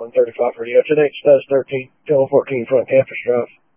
135 Radio. Today's Studs 13, Channel 14 Front Campus Drive.